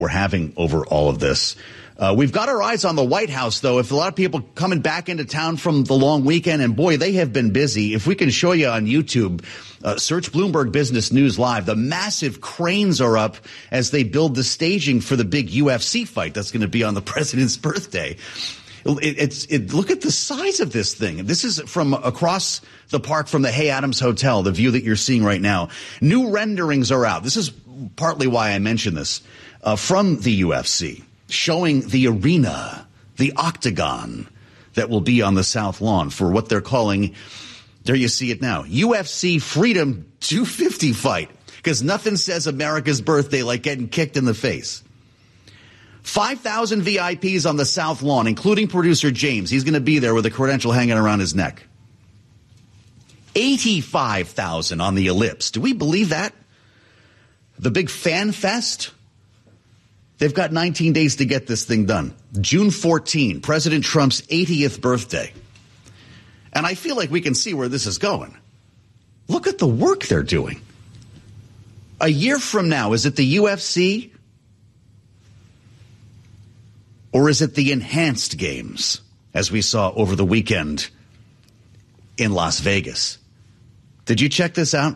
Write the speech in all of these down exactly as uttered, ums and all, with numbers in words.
we're having over all of this. Uh, we've got our eyes on the White House, though. If a lot of people coming back into town from the long weekend, and boy, they have been busy. If we can show you on YouTube, uh, search Bloomberg Business News Live. The massive cranes are up as they build the staging for the big U F C fight that's going to be on the president's birthday. It, it's it, look at the size of this thing. This is from across the park from the Hay Adams Hotel, the view that you're seeing right now. New renderings are out. This is partly why I mention this, uh, from the U F C, showing the arena, the octagon that will be on the South Lawn for what they're calling, there you see it now, U F C Freedom two fifty fight, because nothing says America's birthday like getting kicked in the face. five thousand V I Ps on the South Lawn, including producer James. He's going to be there with a credential hanging around his neck. eighty-five thousand on the Ellipse. Do we believe that? The big fan fest? They've got nineteen days to get this thing done. June fourteenth, President Trump's eightieth birthday. And I feel like we can see where this is going. Look at the work they're doing. A year from now, is it the U F C? Or is it the enhanced games, as we saw over the weekend in Las Vegas? Did you check this out?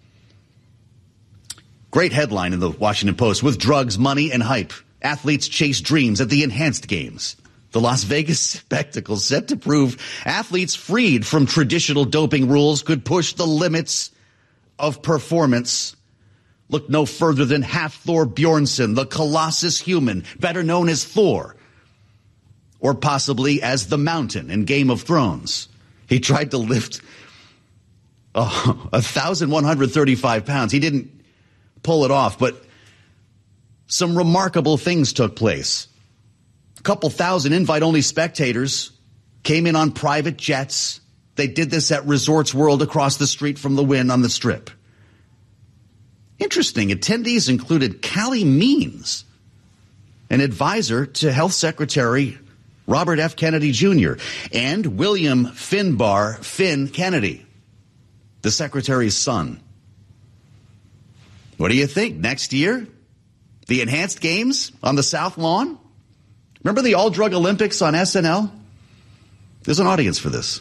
Great headline in the Washington Post. With drugs, money, and hype, athletes chase dreams at the enhanced games. The Las Vegas spectacle set to prove athletes freed from traditional doping rules could push the limits of performance. Look no further than Hafthor Bjornsson, the Colossus human, better known as Thor, or possibly as the Mountain in Game of Thrones. He tried to lift oh, one thousand one hundred thirty-five pounds. He didn't pull it off, but some remarkable things took place. A couple thousand invite-only spectators came in on private jets. They did this at Resorts World across the street from the Wynn on the Strip. Interesting. Attendees included Callie Means, an advisor to Health Secretary Robert F. Kennedy Junior, and William Finbar Finn Kennedy, the Secretary's son. What do you think? Next year, the enhanced games on the South Lawn? Remember the all-drug Olympics on S N L? There's an audience for this.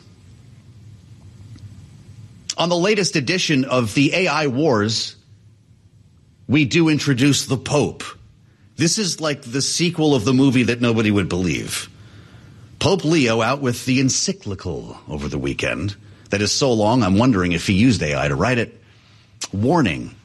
On the latest edition of the A I Wars, we do introduce the Pope. This is like the sequel of the movie that nobody would believe. Pope Leo out with the encyclical over the weekend that is so long I'm wondering if he used A I to write it. Warning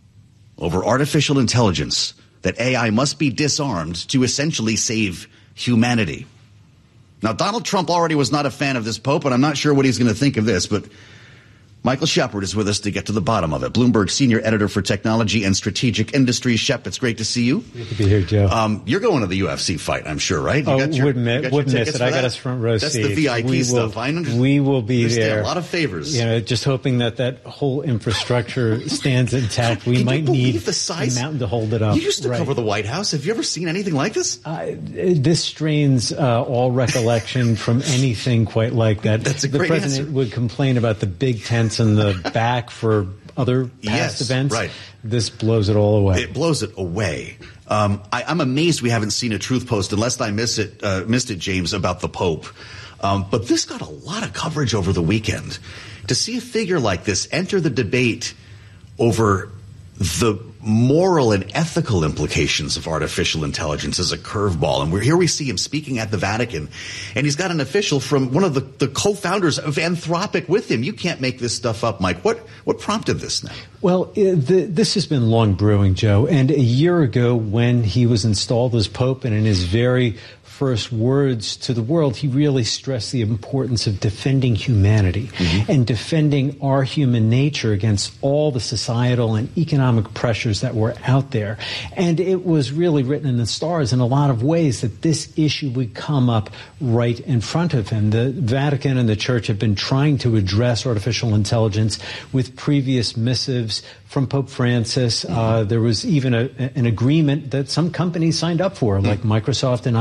over artificial intelligence that A I must be disarmed to essentially save humanity. Now, Donald Trump already was not a fan of this Pope, and I'm not sure what he's going to think of this, but Michael Shepard is with us to get to the bottom of it. Bloomberg Senior Editor for Technology and Strategic Industries. Shep, it's great to see you. Good to be here, Joe. Um, you're going to the U F C fight, I'm sure, right? You oh, got your, wouldn't, you got wouldn't your miss it. I got us front row That's seats. the V I P we stuff. Will, I understand. We will be there. A lot of favors. You know, just hoping that that whole infrastructure stands intact. We Can might you need the size? a mountain to hold it up. You used to right. cover the White House. Have you ever seen anything like this? Uh, this strains uh, all recollection from anything quite like that. That's a the great president answer. would complain about the big tents in the back for other past yes, events. Right. This blows it all away. It blows it away. Um, I, I'm amazed we haven't seen a truth post, unless I miss it, uh, missed it, James, about the Pope. Um, but this got a lot of coverage over the weekend. To see a figure like this enter the debate over the moral and ethical implications of artificial intelligence is a curveball. And we're here we see him speaking at the Vatican, and he's got an official from one of the, the co-founders of Anthropic with him. You can't make this stuff up, Mike. What what prompted this now? Well, it, the, this has been long brewing, Joe. And a year ago, when he was installed as Pope, and in his very first words to the world, he really stressed the importance of defending humanity mm-hmm. and defending our human nature against all the societal and economic pressures that were out there. And it was really written in the stars in a lot of ways that this issue would come up right in front of him. The Vatican and the Church have been trying to address artificial intelligence with previous missives from Pope Francis. Mm-hmm. Uh, there was even a, an agreement that some companies signed up for, like mm-hmm. Microsoft and I B M.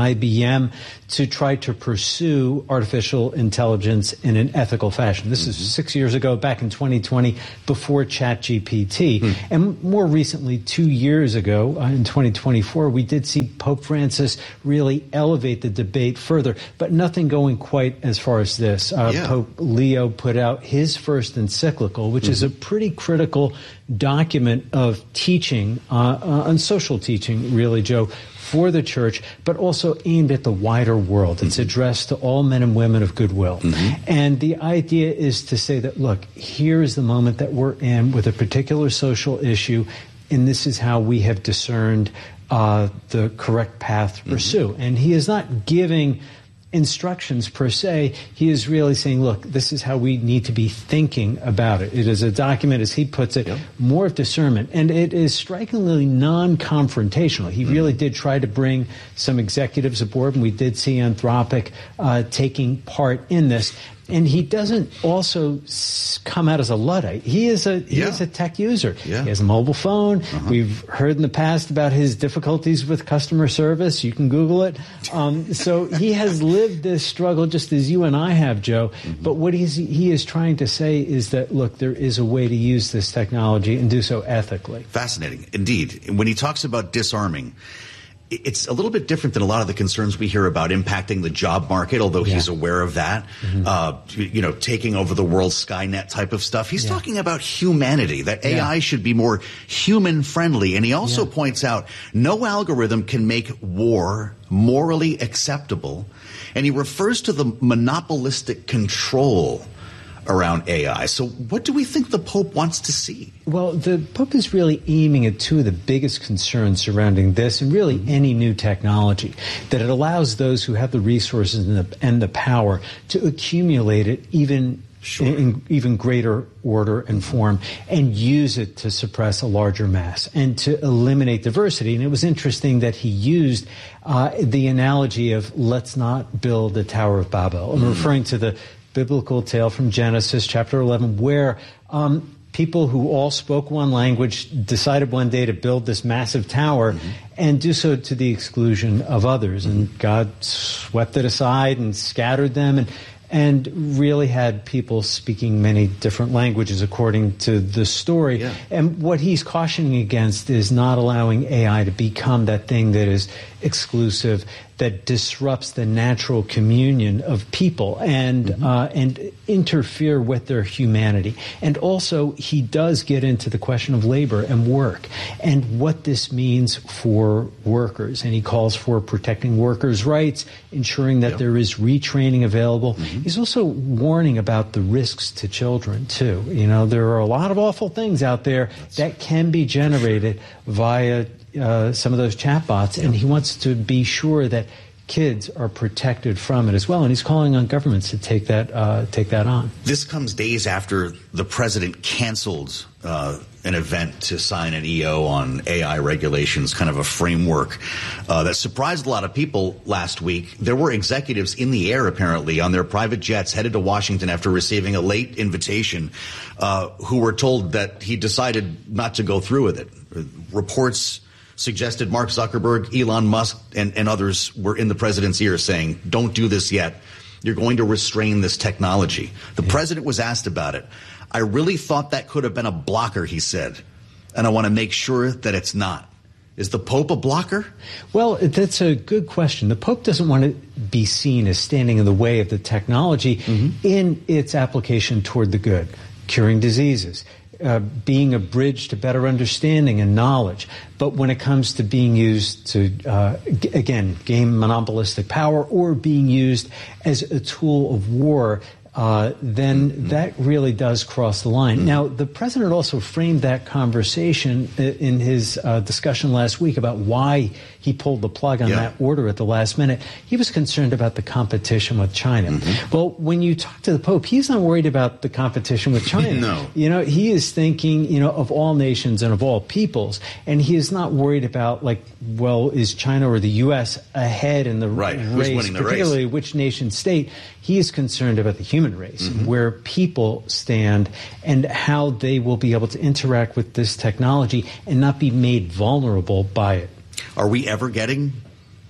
them to try to pursue artificial intelligence in an ethical fashion. This mm-hmm. is six years ago, back in twenty twenty, before ChatGPT. Mm. And more recently, two years ago, uh, in twenty twenty-four, we did see Pope Francis really elevate the debate further, but nothing going quite as far as this. Uh, yeah. Pope Leo put out his first encyclical, which mm-hmm. is a pretty critical document of teaching, uh, uh, on social teaching, really, Joe, for the church, but also aimed at the wider world. It's mm-hmm. addressed to all men and women of goodwill. Mm-hmm. And the idea is to say that, look, here is the moment that we're in with a particular social issue, and this is how we have discerned uh, the correct path to pursue. Mm-hmm. And he is not giving instructions per se. He is really saying, look, this is how we need to be thinking about it. It is a document, as he puts it, yep. more of discernment. And it is strikingly non-confrontational. He mm-hmm. really did try to bring some executives aboard, and we did see Anthropic uh, taking part in this. And he doesn't also come out as a Luddite. He is a he yeah. is a tech user. Yeah. He has a mobile phone. Uh-huh. We've heard in the past about his difficulties with customer service. You can Google it. Um, so he has lived this struggle just as you and I have, Joe. Mm-hmm. But what he's, he is trying to say is that, look, there is a way to use this technology and do so ethically. Fascinating, indeed. When he talks about disarming, it's a little bit different than a lot of the concerns we hear about impacting the job market, although yeah. he's aware of that, mm-hmm. uh, you know, taking over the world, Skynet type of stuff. He's yeah. talking about humanity, that A I yeah. should be more human friendly. And he also yeah. points out no algorithm can make war morally acceptable. And he refers to the monopolistic control around A I. So what do we think the Pope wants to see? Well, the Pope is really aiming at two of the biggest concerns surrounding this and really any new technology, that it allows those who have the resources and the, and the power to accumulate it even Sure. In, in even greater order and form, and use it to suppress a larger mass and to eliminate diversity. And it was interesting that he used uh, the analogy of let's not build the Tower of Babel. I'm mm. referring to the biblical tale from Genesis chapter eleven, where um, people who all spoke one language decided one day to build this massive tower mm-hmm. and do so to the exclusion of others. Mm-hmm. And God swept it aside and scattered them and and really had people speaking many different languages according to the story. Yeah. And what he's cautioning against is not allowing A I to become that thing that is exclusive, that disrupts the natural communion of people and mm-hmm. uh, and interfere with their humanity. And also, he does get into the question of labor and work and what this means for workers. And he calls for protecting workers' rights, ensuring that yep. there is retraining available. Mm-hmm. He's also warning about the risks to children, too. You know, there are a lot of awful things out there That's that can be generated via Uh, some of those chatbots, and he wants to be sure that kids are protected from it as well. And he's calling on governments to take that uh, take that on. This comes days after the president canceled uh, an event to sign an E O on A I regulations, kind of a framework uh, that surprised a lot of people last week. There were executives in the air, apparently, on their private jets headed to Washington after receiving a late invitation uh, who were told that he decided not to go through with it. Reports suggested Mark Zuckerberg, Elon Musk, and, and others were in the president's ear saying, don't do this yet. You're going to restrain this technology. The yeah. president was asked about it. I really thought that could have been a blocker, he said, and I want to make sure that it's not. Is the Pope a blocker? Well, that's a good question. The Pope doesn't want to be seen as standing in the way of the technology mm-hmm. in its application toward the good, curing diseases, Uh, being a bridge to better understanding and knowledge. But when it comes to being used to, uh, g- again, gain monopolistic power or being used as a tool of war, uh, then mm-hmm. that really does cross the line. Mm-hmm. Now, the president also framed that conversation in his uh, discussion last week about why he pulled the plug on yeah. that order at the last minute. He was concerned about the competition with China. Mm-hmm. Well, when you talk to the Pope, he's not worried about the competition with China. No. You know, he is thinking, you know, of all nations and of all peoples, and he is not worried about, like, well, is China or the U S ahead in the right. race, Who's winning the particularly race? Which nation state. He is concerned about the human race, mm-hmm. where people stand and how they will be able to interact with this technology and not be made vulnerable by it. Are we ever getting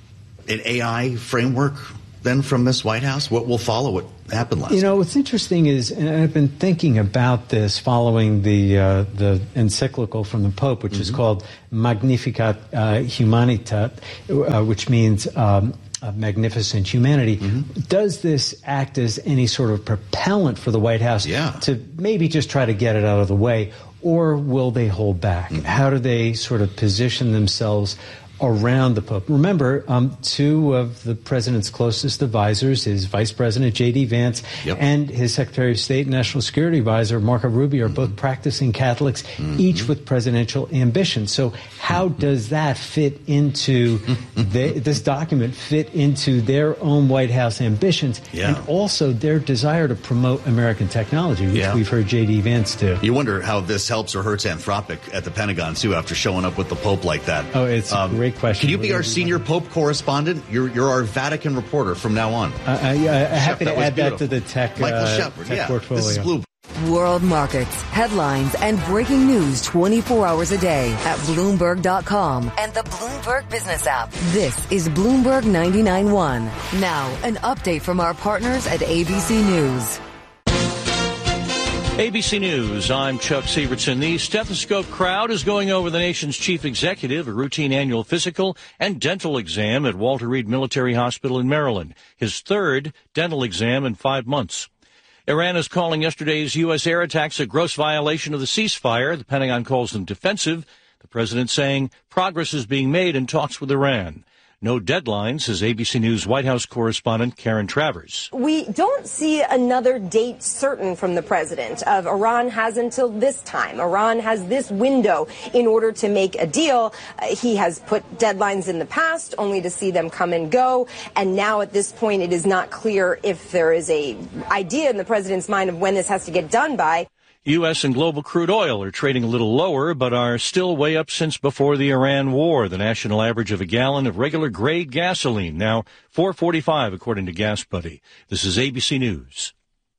an A I framework then from this White House? What will follow what happened last You know, night? what's interesting is, and I've been thinking about this following the uh, the encyclical from the Pope, which mm-hmm. is called Magnificat uh, Humanitat, uh, which means um, uh, magnificent humanity. Mm-hmm. Does this act as any sort of propellant for the White House yeah. to maybe just try to get it out of the way, or will they hold back? Mm-hmm. How do they sort of position themselves around the Pope? Remember, um, two of the president's closest advisors, his Vice President J D Vance yep. and his Secretary of State and National Security Advisor Marco Rubio, are mm-hmm. both practicing Catholics, mm-hmm. each with presidential ambition. So how mm-hmm. does that fit into the, this document, fit into their own White House ambitions yeah. and also their desire to promote American technology, which yeah. we've heard J D Vance do? You wonder how this helps or hurts Anthropic at the Pentagon, too, after showing up with the Pope like that. Oh, it's um, a great question. Can you be our senior Pope correspondent? You're you're our Vatican reporter from now on. Uh, uh, yeah, happy Shep, to add beautiful. that to the tech, Michael uh, Shepard, tech yeah, portfolio. This is Blue. World markets, headlines, and breaking news twenty-four hours a day at Bloomberg dot com and the Bloomberg Business app. This is Bloomberg ninety-nine point one. Now, an update from our partners at A B C News. A B C News, I'm Chuck Sievertson. The stethoscope crowd is going over the nation's chief executive, a routine annual physical and dental exam at Walter Reed Military Hospital in Maryland, his third dental exam in five months. Iran is calling yesterday's U S air attacks a gross violation of the ceasefire. The Pentagon calls them defensive. The president saying progress is being made in talks with Iran. No deadline, says A B C News White House correspondent Karen Travers. We don't see another date certain from the president of Iran has until this time. Iran has this window in order to make a deal. Uh, he has put deadlines in the past only to see them come and go. And now at this point, it is not clear if there is a idea in the president's mind of when this has to get done by. U S and global crude oil are trading a little lower, but are still way up since before the Iran war. The national average of a gallon of regular grade gasoline now four forty-five, according to Gas Buddy. This is A B C News.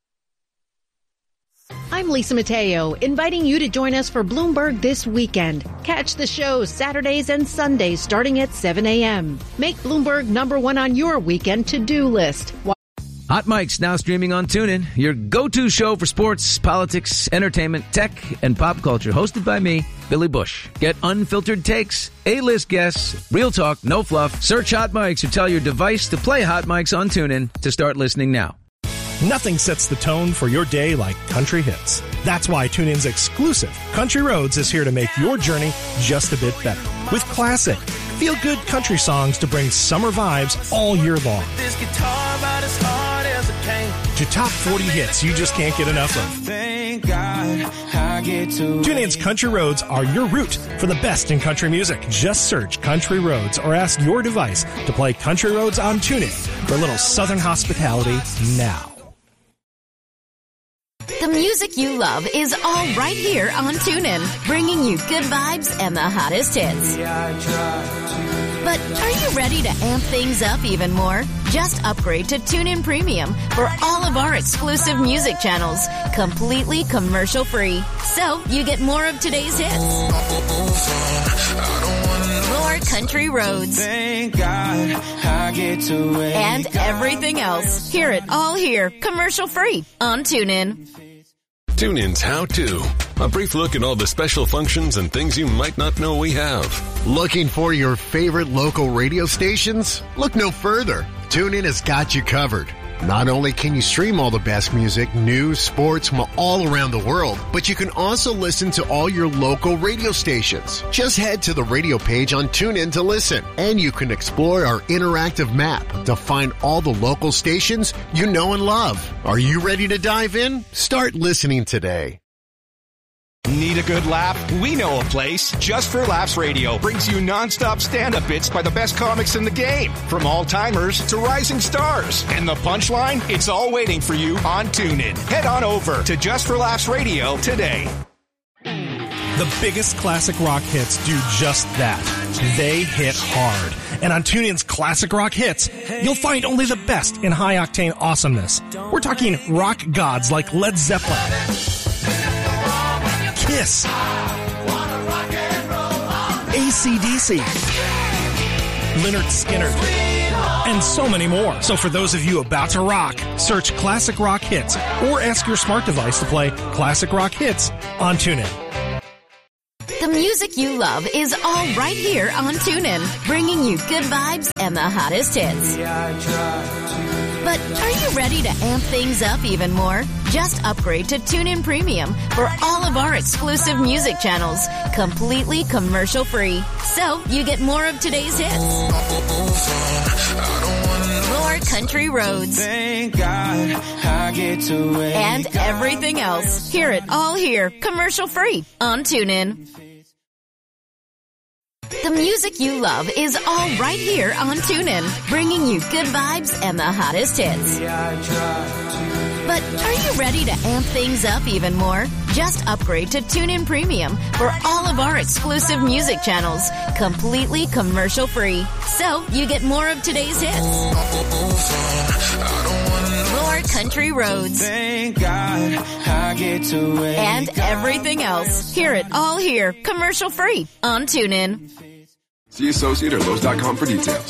I'm Lisa Mateo, inviting you to join us for Bloomberg This Weekend. Catch the show Saturdays and Sundays starting at seven a.m. Make Bloomberg number one on your weekend to-do list. Hot Mic's now streaming on TuneIn, your go-to show for sports, politics, entertainment, tech, and pop culture. Hosted by me, Billy Bush. Get unfiltered takes, A-list guests, real talk, no fluff. Search Hot Mics or tell your device to play Hot Mics on TuneIn to start listening now. Nothing sets the tone for your day like country hits. That's why TuneIn's exclusive Country Roads is here to make your journey just a bit better. With classic, feel-good country songs to bring summer vibes all year long. This guitar about as hard as it can. To top forty hits you just can't get enough of. Thank God I get to TuneIn's Country Roads are your route for the best in country music. Just search Country Roads or ask your device to play Country Roads on TuneIn for a little Southern hospitality now. The music you love is all right here on TuneIn, bringing you good vibes and the hottest hits. But are you ready to amp things up even more? Just upgrade to TuneIn Premium for all of our exclusive music channels, completely commercial-free. So you get more of today's hits. More country roads. Thank God I get to and everything else. Hear it all here, commercial-free on TuneIn. TuneIn's How To. A brief look at all the special functions and things you might not know we have. Looking for your favorite local radio stations? Look no further. TuneIn has got you covered. Not only can you stream all the best music, news, sports from all around the world, but you can also listen to all your local radio stations. Just head to the radio page on TuneIn to listen, and you can explore our interactive map to find all the local stations you know and love. Are you ready to dive in? Start listening today. Need a good laugh? We know a place. Just for Laughs Radio brings you nonstop stand-up bits by the best comics in the game, from all-timers to rising stars. And the punchline? It's all waiting for you on TuneIn. Head on over to Just for Laughs Radio today. The biggest classic rock hits do just that. They hit hard. And on TuneIn's Classic Rock Hits, you'll find only the best in high-octane awesomeness. We're talking rock gods like Led Zeppelin, Kiss, A C D C, Lynyrd Skynyrd, and so many more. So for those of you about to rock, search Classic Rock Hits or ask your smart device to play Classic Rock Hits on TuneIn. The music you love is all right here on TuneIn, bringing you good vibes and the hottest hits. But are you ready to amp things up even more? Just upgrade to TuneIn Premium for all of our exclusive music channels, completely commercial-free. So you get more of today's hits, more country roads, Thank God I get to wake and everything else. Hear it all here, commercial-free on TuneIn. The music you love is all right here on TuneIn, bringing you good vibes and the hottest hits. But are you ready to amp things up even more? Just upgrade to TuneIn Premium for all of our exclusive music channels, completely commercial-free. So you get more of today's hits, more country roads, Thank God I get to wake and everything else. Hear it all here, commercial-free on TuneIn. See associate or Lowe's dot com for details.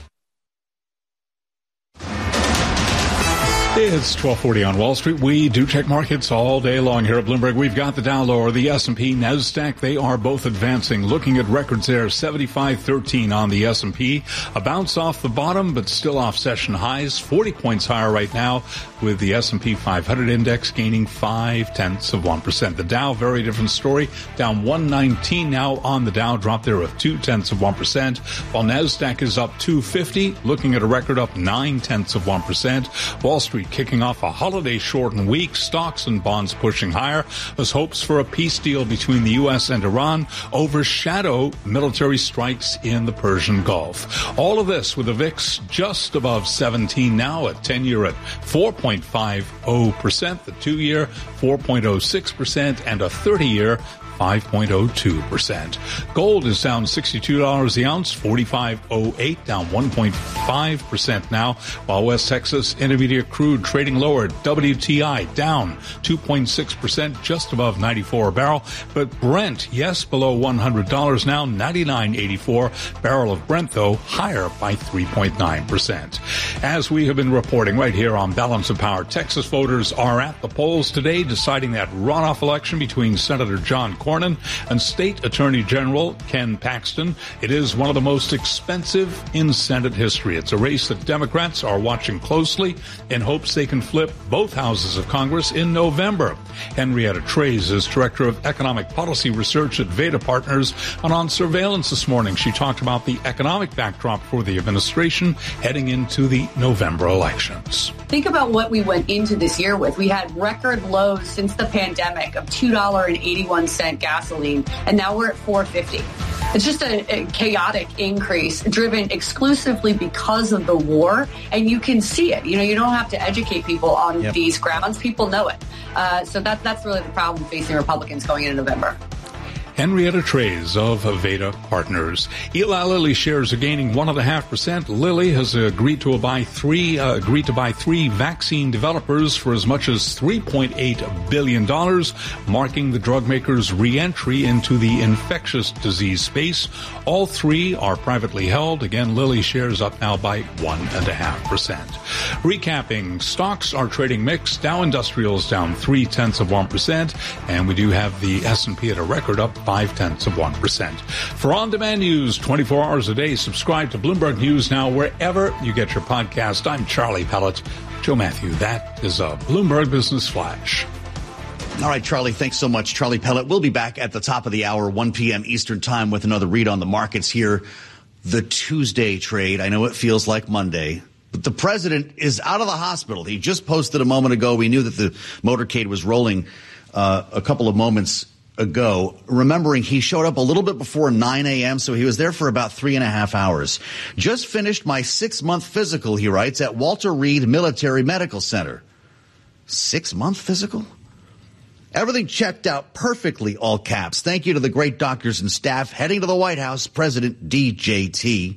It's twelve forty on Wall Street. We do check markets all day long here at Bloomberg. We've got the Dow lower, the S and P, NASDAQ. They are both advancing. Looking at records there, seventy-five thirteen on the S and P. A bounce off the bottom, but still off session highs. forty points higher right now with the S and P five hundred index gaining five tenths of one percent. The Dow, very different story. Down one nineteen now on the Dow, drop there of two tenths of one percent. While NASDAQ is up two fifty, looking at a record up nine tenths of one percent. Wall Street kicking off a holiday shortened week, stocks and bonds pushing higher as hopes for a peace deal between the U S and Iran overshadow military strikes in the Persian Gulf. All of this with the V I X just above seventeen now, a ten-year at four point five zero percent, the two-year four point zero six percent, and a thirty-year five point zero two percent. Gold is down sixty-two dollars the ounce, forty-five oh eight, down one point five percent now, while West Texas Intermediate crude trading lower. W T I down two point six percent, just above ninety-four a barrel. But Brent, yes, below one hundred dollars now, ninety-nine eighty-four. Barrel of Brent, though, higher by three point nine percent. As we have been reporting right here on Balance of Power, Texas voters are at the polls today deciding that runoff election between Senator John Cornyn and State Attorney General Ken Paxton. It is one of the most expensive in Senate history. It's a race that Democrats are watching closely in hopes they can flip both houses of Congress in November. Henrietta Treyz is Director of Economic Policy Research at Veda Partners, and on Surveillance this morning she talked about the economic backdrop for the administration heading into the November elections. Think about what we went into this year with. We had record lows since the pandemic of two dollars and eighty-one cents gasoline, and now we're at four dollars and fifty cents. It's just a, a chaotic increase driven exclusively because of the war, and you can see it. You know, you don't have to educate people on yep. these grounds. People know it. Uh, so that that's really the problem facing Republicans going into November. Henrietta Treyz of Veda Partners. Eli Lilly shares are gaining one and a half percent. Lilly has agreed to buy three uh, agreed to buy three vaccine developers for as much as three point eight billion dollars, marking the drug maker's re-entry into the infectious disease space. All three are privately held. Again, Lilly shares up now by one and a half percent. Recapping, stocks are trading mixed. Dow Industrials down three tenths of one percent, and we do have the S and P at a record up five tenths of one percent. For on-demand news twenty-four hours a day, subscribe to Bloomberg News Now wherever you get your podcast. I'm Charlie Pellet. Joe Matthew, that is a Bloomberg Business Flash. All right, Charlie, thanks so much. Charlie Pellet. We'll be back at the top of the hour, one p.m. Eastern Time, with another read on the markets here. The Tuesday trade. I know it feels like Monday, but the president is out of the hospital. He just posted a moment ago. We knew that the motorcade was rolling uh, a couple of moments ago, remembering he showed up a little bit before nine a.m., so he was there for about three and a half hours. Just finished my six-month physical, he writes, at Walter Reed Military Medical Center. Six-month physical? Everything checked out perfectly, all caps. Thank you to the great doctors and staff. Heading to the White House, President D J T.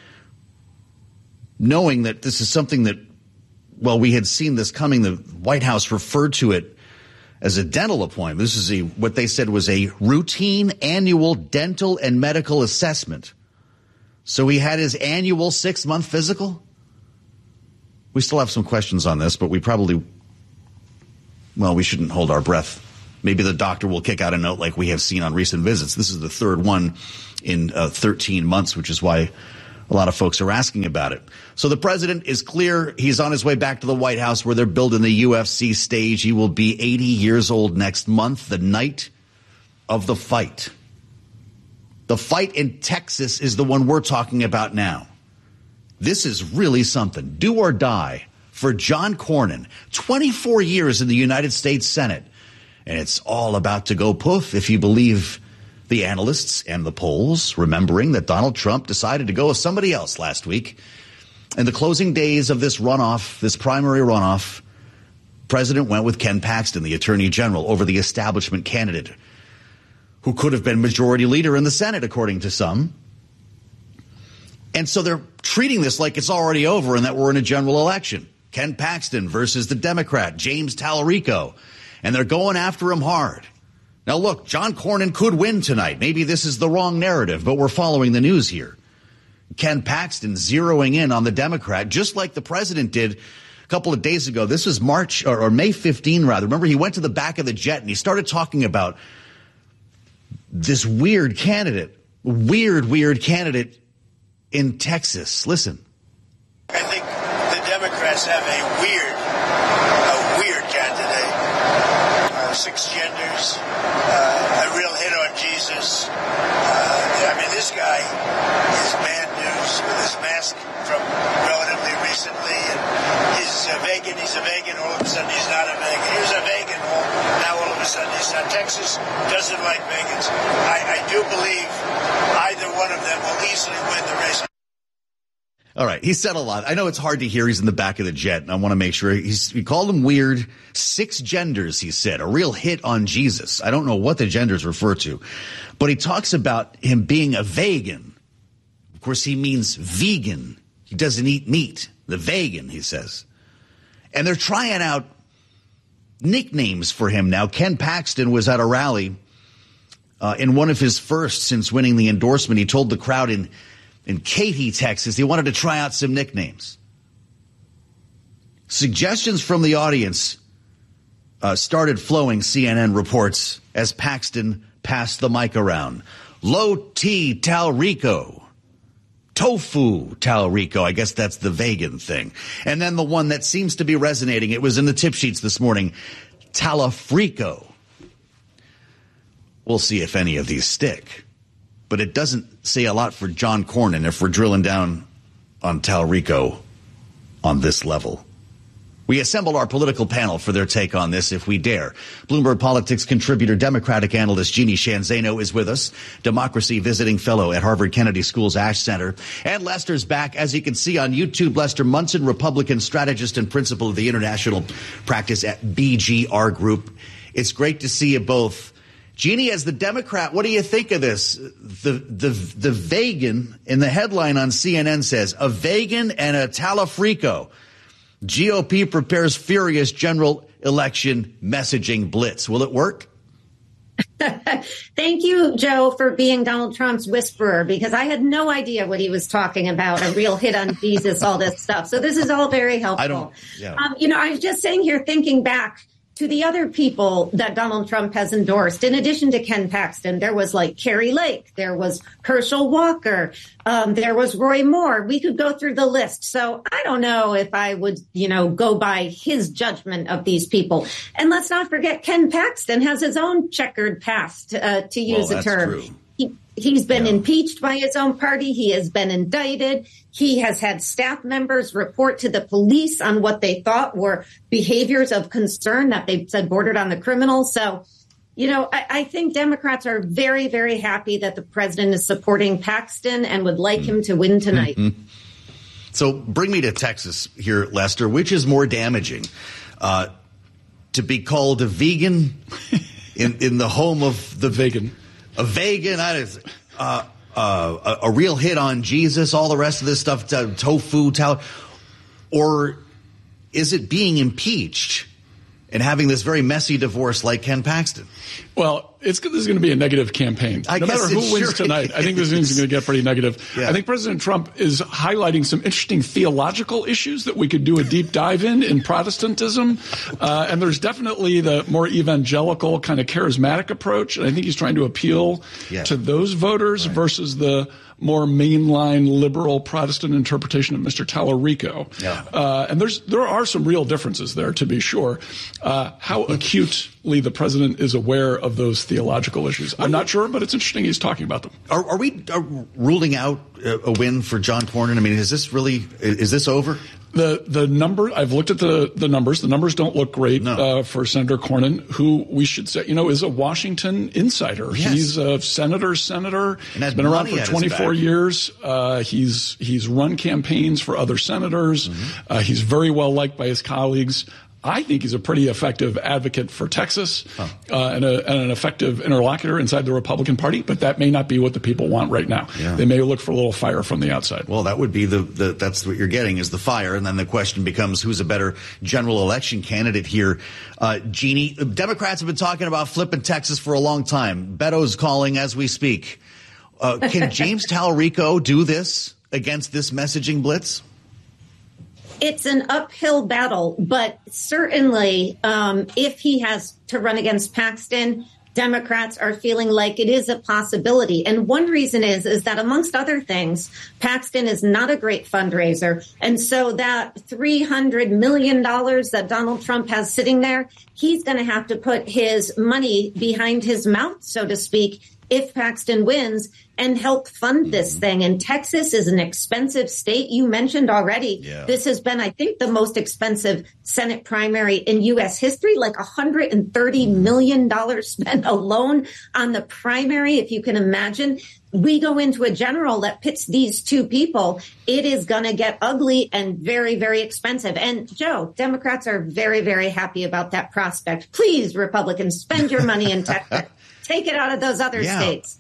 Knowing that this is something that, well, we had seen this coming, the White House referred to it as a dental appointment. This is a, what they said was a routine annual dental and medical assessment. So he had his annual six-month physical? We still have some questions on this, but we probably, well, we shouldn't hold our breath. Maybe the doctor will kick out a note like we have seen on recent visits. This is the third one in uh, thirteen months, which is why a lot of folks are asking about it. So the president is clear. He's on his way back to the White House where they're building the U F C stage. He will be eighty years old next month, the night of the fight. The fight in Texas is the one we're talking about now. This is really something. Do or die for John Cornyn, twenty-four years in the United States Senate. And it's all about to go poof if you believe the analysts and the polls, remembering that Donald Trump decided to go with somebody else last week. In the closing days of this runoff, this primary runoff, President went with Ken Paxton, the Attorney General, over the establishment candidate who could have been majority leader in the Senate, according to some. And so they're treating this like it's already over and that we're in a general election. Ken Paxton versus the Democrat, James Tallarico. And they're going after him hard. Now, look, John Cornyn could win tonight. Maybe this is the wrong narrative, but we're following the news here. Ken Paxton zeroing in on the Democrat, just like the president did a couple of days ago. This was March or, or May fifteenth, rather. Remember, he went to the back of the jet and he started talking about this weird candidate, weird, weird candidate in Texas. Listen. I think the Democrats have a weird, a weird candidate. Uh, six genders, uh, a real hit on Jesus. Uh, I mean, this guy is bad news with his mask from relatively recently. And he's a vegan, he's a vegan, all of a sudden he's not a vegan. He was a vegan, all, now all of a sudden he's not. Texas doesn't like vegans. I, I do believe either one of them will easily win the race. All right. He said a lot. I know it's hard to hear. He's in the back of the jet, and I want to make sure. He's, he called him weird. Six genders, he said. A real hit on Jesus. I don't know what the genders refer to, but he talks about him being a vegan. Of course, he means vegan. He doesn't eat meat. The vegan, he says. And they're trying out nicknames for him now. Ken Paxton was at a rally uh, in one of his first since winning the endorsement. He told the crowd in In Katy, Texas, he wanted to try out some nicknames. Suggestions from the audience uh, started flowing, C N N reports, as Paxton passed the mic around. Low T Talrico. Tofu Talrico. I guess that's the vegan thing. And then the one that seems to be resonating, it was in the tip sheets this morning, Talafrico. We'll see if any of these stick. But it doesn't say a lot for John Cornyn if we're drilling down on Talrico on this level. We assembled our political panel for their take on this if we dare. Bloomberg Politics contributor, Democratic analyst Jeannie Shanzano is with us, democracy visiting fellow at Harvard Kennedy School's Ash Center. And Lester's back, as you can see on YouTube. Lester Munson, Republican strategist and principal of the international practice at B G R Group. It's great to see you both. Jeannie, as the Democrat, what do you think of this? The the the vegan in the headline on C N N says, a vegan and a Talafrico. G O P prepares furious general election messaging blitz. Will it work? Thank you, Joe, for being Donald Trump's whisperer, because I had no idea what he was talking about. A real hit on Jesus, all this stuff. So this is all very helpful. I don't, yeah. um, you know, I was just sitting here thinking back to the other people that Donald Trump has endorsed. In addition to Ken Paxton, there was like Carrie Lake, there was Herschel Walker, um, there was Roy Moore. We could go through the list. So I don't know if I would, you know, go by his judgment of these people. And let's not forget, Ken Paxton has his own checkered past, uh, to use well, a term. True. He, he's been yeah. impeached by his own party. He has been indicted. He has had staff members report to the police on what they thought were behaviors of concern that they said bordered on the criminal. So, you know, I, I think Democrats are very, very happy that the president is supporting Paxton and would like him to win tonight. Mm-hmm. So bring me to Texas here, Lester. Which is more damaging? Uh, to be called a vegan in, in the home of the vegan. A vegan, I, uh, uh, a, a real hit on Jesus, all the rest of this stuff, to, tofu, tal, or is it being impeached and having this very messy divorce like Ken Paxton? Well, it's this is going to be a negative campaign. I no matter who wins sure tonight, I think this is going to get pretty negative. Yeah. I think President Trump is highlighting some interesting theological issues that we could do a deep dive in in Protestantism. Uh, and there's definitely the more evangelical kind of charismatic approach. And I think he's trying to appeal yeah. to those voters right. versus the more mainline liberal Protestant interpretation of Mister Tallarico. Yeah. Uh, and there's there are some real differences there, to be sure. Uh, how acutely the president is aware of those theological issues, I'm not sure, but it's interesting he's talking about them. Are, are we are ruling out a win for John Cornyn? I mean, is this really is this over? The the number I've looked at the the numbers. The numbers don't look great no. uh, for Senator Cornyn, who we should say you know is a Washington insider. Yes. He's a senator's senator. And he's been around for twenty-four years. Uh, he's he's run campaigns for other senators. Mm-hmm. Uh, he's very well liked by his colleagues. I think he's a pretty effective advocate for Texas huh. uh, and, a, and an effective interlocutor inside the Republican Party, but that may not be what the people want right now. Yeah. They may look for a little fire from the outside. Well, that would be the, the that's what you're getting is the fire, and then the question becomes who's a better general election candidate here. Uh, Jeannie, Democrats have been talking about flipping Texas for a long time. Beto's calling as we speak. Uh, can James Tallarico do this against this messaging blitz? It's an uphill battle, but certainly um, if he has to run against Paxton, Democrats are feeling like it is a possibility. And one reason is, is that amongst other things, Paxton is not a great fundraiser. And so that three hundred million dollars that Donald Trump has sitting there, he's going to have to put his money behind his mouth, so to speak, if Paxton wins, and help fund this thing. And Texas is an expensive state. You mentioned already, yeah. this has been, I think, the most expensive Senate primary in U S history, like one hundred thirty million dollars spent alone on the primary, if you can imagine. We go into a general that pits these two people, it is going to get ugly and very, very expensive. And, Joe, Democrats are very, very happy about that prospect. Please, Republicans, spend your money in Texas. Take it out of those other yeah. states.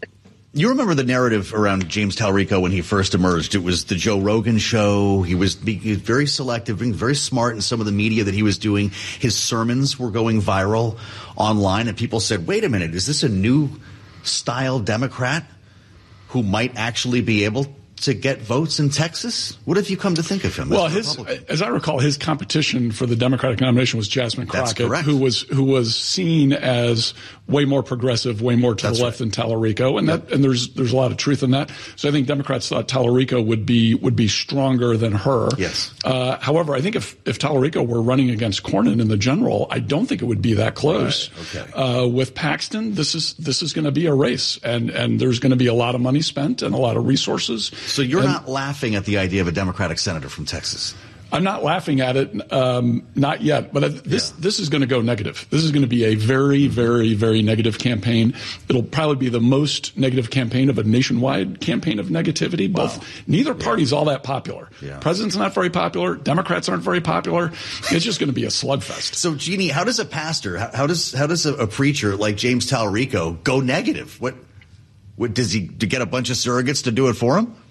You remember the narrative around James Tallarico when he first emerged. It was the Joe Rogan show. He was being very selective, being very smart in some of the media that he was doing. His sermons were going viral online, and people said, wait a minute, is this a new style Democrat who might actually be able to get votes in Texas? What have you come to think of him? Well, his, as I recall, his competition for the Democratic nomination was Jasmine Crockett, who was who was seen as way more progressive, way more to That's the left right. than Tallarico, and yep. that and there's there's a lot of truth in that. So I think Democrats thought Tallarico would be would be stronger than her. Yes. Uh, however, I think if if Tallarico were running against Cornyn in the general, I don't think it would be that close. Right. Okay. Uh, with Paxton, this is this is going to be a race, and and there's going to be a lot of money spent and a lot of resources. So you're and, not laughing at the idea of a Democratic senator from Texas? I'm not laughing at it, um, not yet, but this yeah. this is going to go negative. This is going to be a very, very, very negative campaign. It'll probably be the most negative campaign of a nationwide campaign of negativity. Wow. Both neither yeah. party's all that popular. Yeah. President's not very popular. Democrats aren't very popular. It's just going to be a slugfest. So, Jeannie, how does a pastor, how, how does how does a, a preacher like James Tallarico go negative? What what does he to get a bunch of surrogates to do it for him?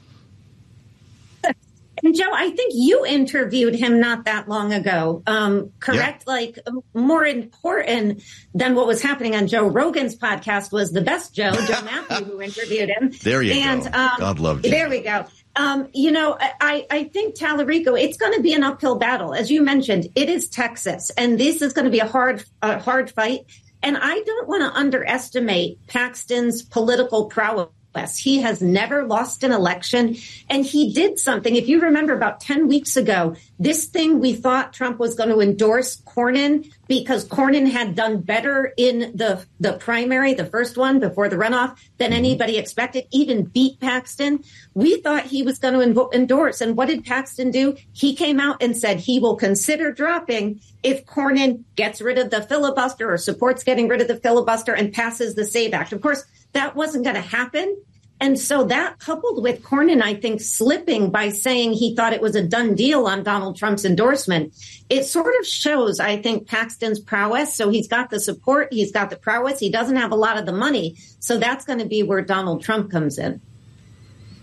And Joe, I think you interviewed him not that long ago, um, correct? Yeah. Like more important than what was happening on Joe Rogan's podcast was the best Joe, Joe Matthew, who interviewed him. There you and, go. Um, God love you. There we go. Um, you know, I, I think Tallarico, it's going to be an uphill battle. As you mentioned, it is Texas, and this is going to be a hard, a hard fight. And I don't want to underestimate Paxton's political prowess. He has never lost an election, and he did something. If you remember about ten weeks ago, this thing we thought Trump was going to endorse Cornyn because Cornyn had done better in the, the primary, the first one before the runoff, than anybody expected, even beat Paxton. We thought he was going to invo- endorse. And what did Paxton do? He came out and said he will consider dropping if Cornyn gets rid of the filibuster or supports getting rid of the filibuster and passes the SAVE Act. Of course, that wasn't going to happen. And so that coupled with Cornyn, I think, slipping by saying he thought it was a done deal on Donald Trump's endorsement, it sort of shows, I think, Paxton's prowess. So he's got the support. He's got the prowess. He doesn't have a lot of the money. So that's going to be where Donald Trump comes in.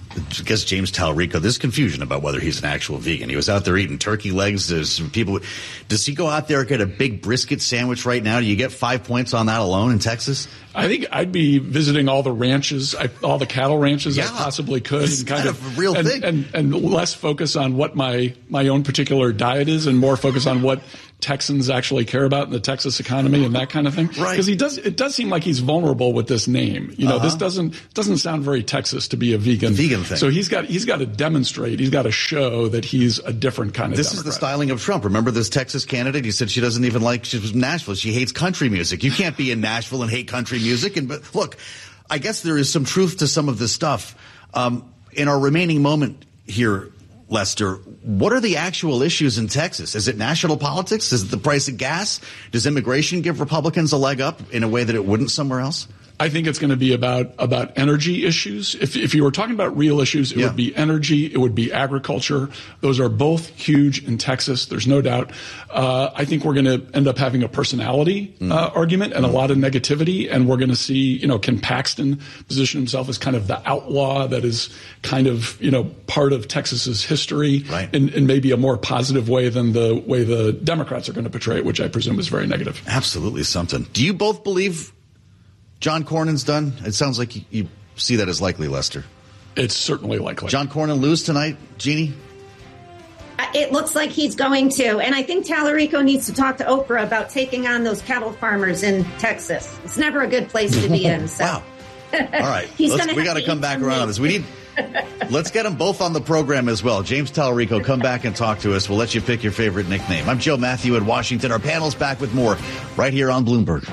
I guess James Talarico, there's confusion about whether he's an actual vegan. He was out there eating turkey legs. There's people. Does he go out there and get a big brisket sandwich right now? Do you get five points on that alone in Texas? I think I'd be visiting all the ranches, I, all the cattle ranches yeah. I possibly could. This and kind kind of, of a real and, thing. And, and, and less focus on what my, my own particular diet is and more focus on what Texans actually care about in the Texas economy and that kind of thing. Right. Because he does, it does seem like he's vulnerable with this name. You know, uh-huh. this doesn't, doesn't sound very Texas to be a vegan. Vegan thing. So he's got, he's got to demonstrate, he's got to show that he's a different kind of This Democrat. is the styling of Trump. Remember this Texas candidate? He said she doesn't even like, she was from Nashville. She hates country music. You can't be in Nashville and hate country music. And but look, I guess there is some truth to some of this stuff. Um, in our remaining moment here, Lester, what are the actual issues in Texas? Is it national politics? Is it the price of gas? Does immigration give Republicans a leg up in a way that it wouldn't somewhere else? I think it's going to be about about energy issues. If if you were talking about real issues, it yeah. would be energy, it would be agriculture. Those are both huge in Texas. There's no doubt. Uh, I think we're going to end up having a personality mm. uh, argument and mm. a lot of negativity, and we're going to see, you know, can Paxton position himself as kind of the outlaw that is kind of, you know, part of Texas's history right. in, in maybe a more positive way than the way the Democrats are going to portray it, which I presume is very negative. Absolutely something. Do you both believe John Cornyn's done? It sounds like you, you see that as likely, Lester. It's certainly likely. John Cornyn lose tonight, Jeannie? It looks like he's going to. And I think Talarico needs to talk to Oprah about taking on those cattle farmers in Texas. It's never a good place to be in. So. Wow. All right. He's Let's, gonna we got to come back around on this. We need. Let's get them both on the program as well. James Talarico, come back and talk to us. We'll let you pick your favorite nickname. I'm Joe Matthew in Washington. Our panel's back with more right here on Bloomberg.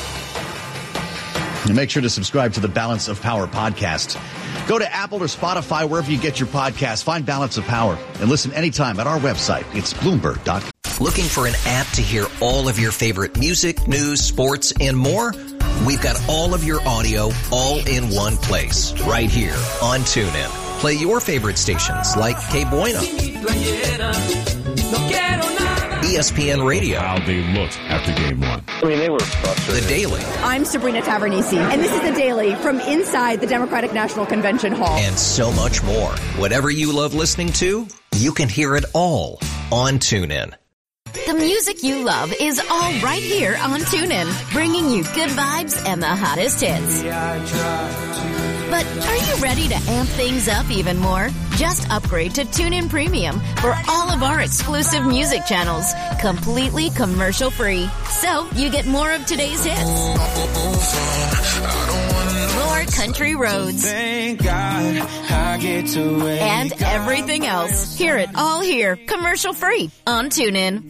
And make sure to subscribe to the Balance of Power podcast. Go to Apple or Spotify, wherever you get your podcasts. Find Balance of Power and listen anytime at our website. It's Bloomberg dot com. Looking for an app to hear all of your favorite music, news, sports, and more? We've got all of your audio all in one place, right here on TuneIn. Play your favorite stations like K Bueno, E S P N Radio. How they looked after game one. I mean, they were frustrated. The Daily. I'm Sabrina Tavernisi, and this is The Daily from inside the Democratic National Convention Hall. And so much more. Whatever you love listening to, you can hear it all on TuneIn. The music you love is all right here on TuneIn, bringing you good vibes and the hottest hits. But are you ready to amp things up even more? Just upgrade to TuneIn Premium for all of our exclusive music channels, completely commercial-free. So you get more of today's hits. More country roads. Thank God I get to wake and everything else. Hear it all here, commercial-free on TuneIn.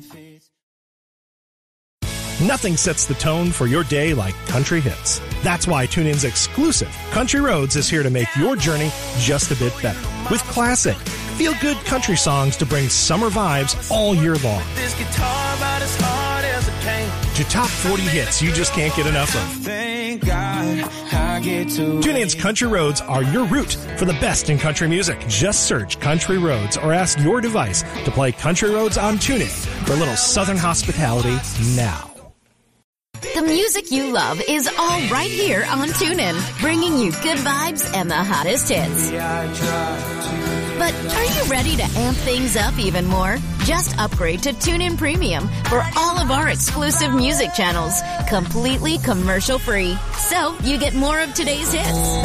Nothing sets the tone for your day like country hits. That's why TuneIn's exclusive Country Roads is here to make your journey just a bit better. With classic, feel-good country songs to bring summer vibes all year long. This guitar about as hard as it came. To top forty hits you just can't get enough of. Thank God I get to TuneIn's Country Roads are your route for the best in country music. Just search Country Roads or ask your device to play Country Roads on TuneIn for a little Southern hospitality now. The music you love is all right here on TuneIn, bringing you good vibes and the hottest hits. But are you ready to amp things up even more? Just upgrade to TuneIn Premium for all of our exclusive music channels, completely commercial-free. So you get more of today's hits.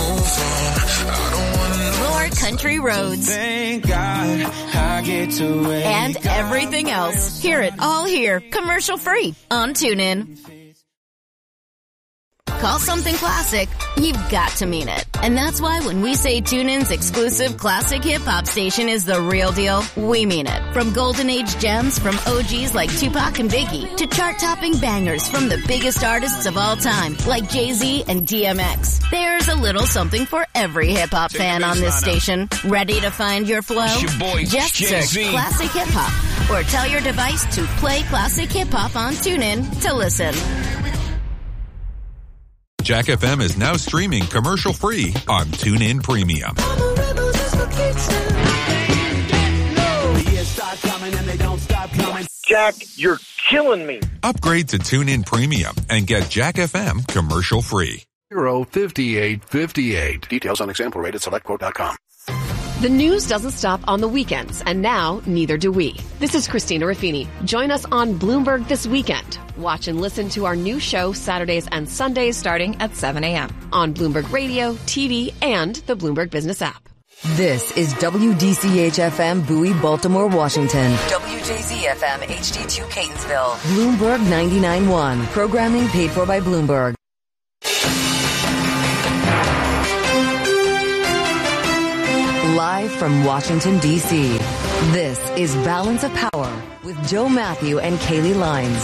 More country roads. Thank God I get to wake and everything else. Hear it all here, commercial-free on TuneIn. Call something classic, you've got to mean it. And that's why when we say TuneIn's exclusive classic hip-hop station is the real deal, we mean it. From golden age gems from O Gs like Tupac and Biggie to chart-topping bangers from the biggest artists of all time like Jay-Z and D M X. There's a little something for every hip-hop fan on this station. Ready to find your flow? Your boy, Just Jay-Z. search Classic Hip-Hop or tell your device to play Classic Hip-Hop on TuneIn to listen. Jack F M is now streaming commercial-free on TuneIn Premium. Jack, you're killing me. Upgrade to TuneIn Premium and get Jack F M commercial-free. zero fifty-eight fifty-eight. Details on example rate at select quote dot com. The news doesn't stop on the weekends, and now neither do we. This is Christina Ruffini. Join us on Bloomberg This Weekend. Watch and listen to our new show Saturdays and Sundays starting at seven a.m. on Bloomberg Radio, T V, and the Bloomberg Business app. This is W D C H F M Bowie, Baltimore, Washington. W J Z F M H D two Catonsville. Bloomberg ninety-nine point one. Programming paid for by Bloomberg. Live from Washington, D C, this is Balance of Power with Joe Matthew and Kaylee Lines.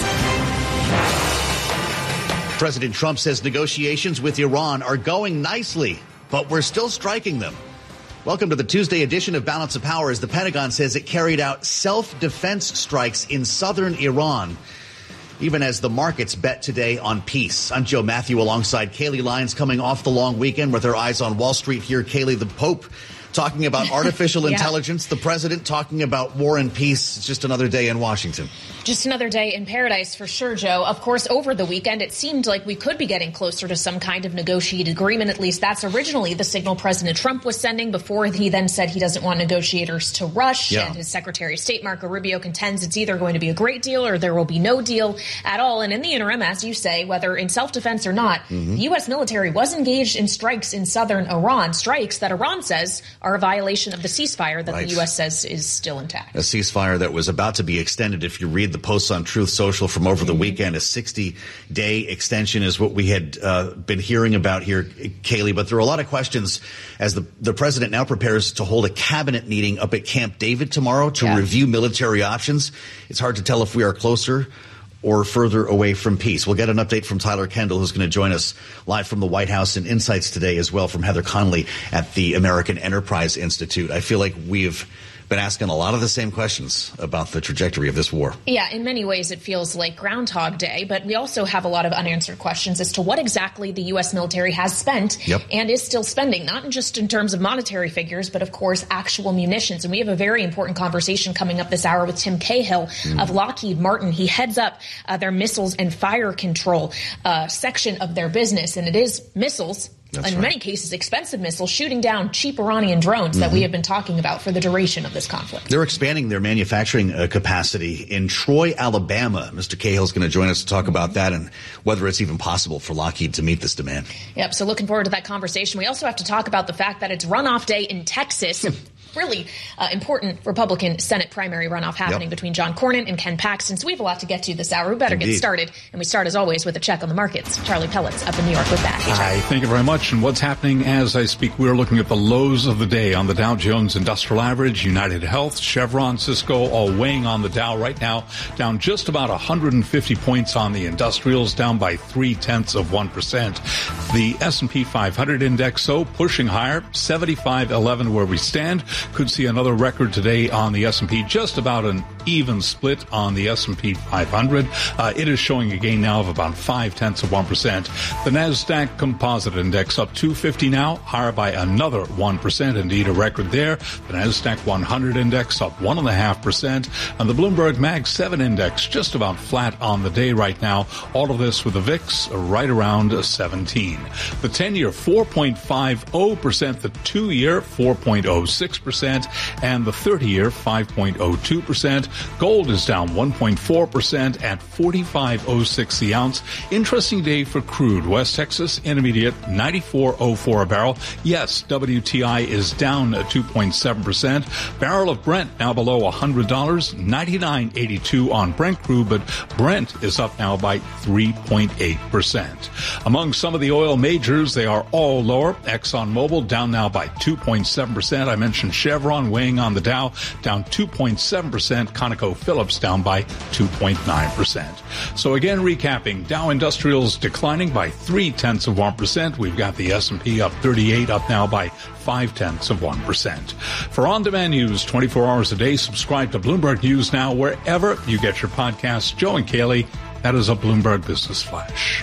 President Trump says negotiations with Iran are going nicely, but we're still striking them. Welcome to the Tuesday edition of Balance of Power, as the Pentagon says it carried out self-defense strikes in southern Iran, even as the markets bet today on peace. I'm Joe Matthew alongside Kaylee Lines, coming off the long weekend with her eyes on Wall Street here. Kaylee, the Pope talking about artificial yeah. intelligence, the president talking about war and peace. It's just another day in Washington. Just another day in paradise for sure, Joe. Of course, over the weekend, it seemed like we could be getting closer to some kind of negotiated agreement. At least that's originally the signal President Trump was sending before he then said he doesn't want negotiators to rush. Yeah. And his Secretary of State, Marco Rubio, contends it's either going to be a great deal or there will be no deal at all. And in the interim, as you say, whether in self-defense or not, mm-hmm. the U S military was engaged in strikes in southern Iran, strikes that Iran says are a violation of the ceasefire that right. the U S says is still intact. A ceasefire that was about to be extended. If you read the posts on Truth Social from over the mm-hmm. weekend, a sixty-day extension is what we had uh, been hearing about here, Kaylee. But there are a lot of questions as the, the president now prepares to hold a cabinet meeting up at Camp David tomorrow to yeah. review military options. It's hard to tell if we are closer or further away from peace. We'll get an update from Tyler Kendall, who's going to join us live from the White House, and insights today as well from Heather Connolly at the American Enterprise Institute. I feel like we've been asking a lot of the same questions about the trajectory of this war. Yeah, in many ways it feels like Groundhog Day, but we also have a lot of unanswered questions as to what exactly the U S military has spent yep. and is still spending, not just in terms of monetary figures, but of course actual munitions. And we have a very important conversation coming up this hour with Tim Cahill mm. of Lockheed Martin. He heads up uh, their missiles and fire control uh, section of their business, and it is missiles. That's in right. many cases, expensive missiles shooting down cheap Iranian drones mm-hmm. that we have been talking about for the duration of this conflict. They're expanding their manufacturing uh, capacity in Troy, Alabama. Mister Cahill is going to join us to talk mm-hmm. about that and whether it's even possible for Lockheed to meet this demand. Yep. So looking forward to that conversation. We also have to talk about the fact that it's runoff day in Texas. Really uh, important Republican Senate primary runoff happening yep. between John Cornyn and Ken Paxton. So we have a lot to get to this hour. We better Indeed. get started. And we start, as always, with a check on the markets. Charlie Pellets up in New York with that. Hey, Hi, thank you very much. And what's happening as I speak, we're looking at the lows of the day on the Dow Jones Industrial Average, United Health, Chevron, Cisco, all weighing on the Dow right now, down just about one hundred fifty points on the industrials, down by three-tenths of one percent. The S and P five hundred index, so pushing higher, seventy-five eleven where we stand. Could see another record today on the S and P, just about an even split on the S and P five hundred. Uh, it is showing a gain now of about five-tenths of one percent. The NASDAQ Composite Index up two fifty now, higher by another one percent. Indeed, a record there. The NASDAQ one hundred Index up one point five percent. And the Bloomberg Mag seven Index just about flat on the day right now. All of this with the V I X right around seventeen. The ten-year four point five zero percent. The two-year four point zero six percent. And the thirty-year five point zero two percent. Gold is down one point four percent at forty-five oh six the ounce. Interesting day for crude. West Texas Intermediate ninety-four oh four a barrel. Yes, W T I is down two point seven percent. Barrel of Brent now below one hundred dollars, ninety-nine eighty-two on Brent crude, but Brent is up now by three point eight percent. Among some of the oil majors, they are all lower. ExxonMobil down now by two point seven percent. I mentioned Chevron weighing on the Dow, down two point seven percent. ConocoPhillips down by two point nine percent. So again, recapping, Dow Industrials declining by three-tenths of one percent. We've got the S and P up thirty-eight, up now by five-tenths of one percent. For on-demand news twenty-four hours a day, subscribe to Bloomberg News Now wherever you get your podcasts. Joe and Kaylee, that is a Bloomberg Business Flash.